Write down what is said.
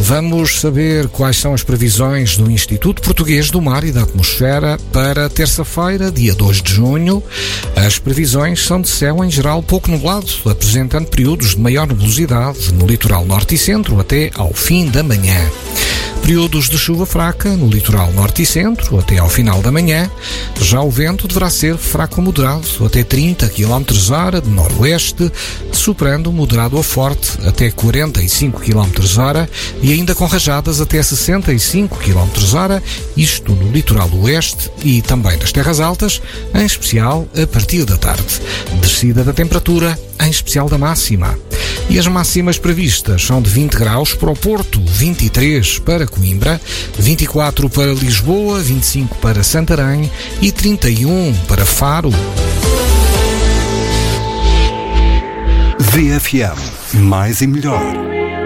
Vamos saber quais são as previsões do Instituto Português do Mar e da Atmosfera para terça-feira, dia 2 de junho. As previsões são de céu em geral pouco nublado, apresentando períodos de maior nebulosidade no litoral norte e centro até ao fim da manhã. Períodos de chuva fraca no litoral norte e centro até ao final da manhã. Já o vento deverá ser fraco a moderado até 30 km/h de noroeste, superando moderado a forte até 45 km/h e ainda com rajadas até 65 km/h, isto no litoral oeste e também nas terras altas, em especial a partir da tarde. Descida da temperatura, em especial da máxima. E as máximas previstas são de 20 graus para o Porto, 23 para Coimbra, 24 para Lisboa, 25 para Santarém e 31 para Faro. VFM, mais e melhor.